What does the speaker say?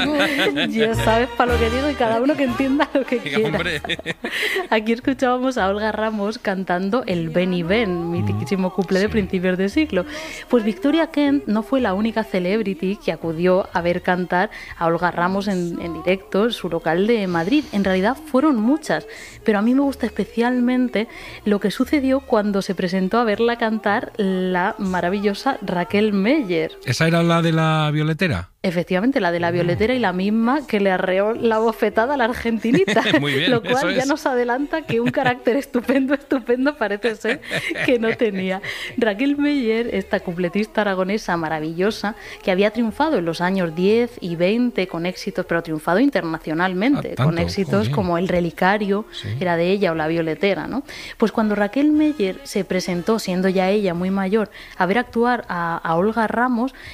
Ya sabes para lo que digo y cada uno que entienda lo que quiera. Hombre. Aquí escuchábamos a Olga Ramos cantando el Ben y Ben, mitiquísimo couple de principios de siglo. Pues Victoria Kent no fue la única celebrity que acudió a ver cantar a Olga Ramos en directo en su local de Madrid. En realidad fueron muchas, pero a mí me gusta especialmente lo que sucedió cuando se presentó a verla cantar la maravillosa Raquel Meller. ¿Esa era la de la violetera? Efectivamente, la de la violetera y la misma que le arreó la bofetada a la argentinita. Muy bien, lo cual eso ya es. nos adelanta que un carácter estupendo parece ser que no tenía. Raquel Meller, esta cupletista aragonesa maravillosa, que había triunfado en los años 10 y 20 con éxitos, pero triunfado internacionalmente, ¿tanto? con éxitos Joder. como El Relicario, era de ella, o La Violetera, ¿no? Pues cuando Raquel Meller se presentó, siendo ya ella muy mayor, a ver actuar a Olga Ramos,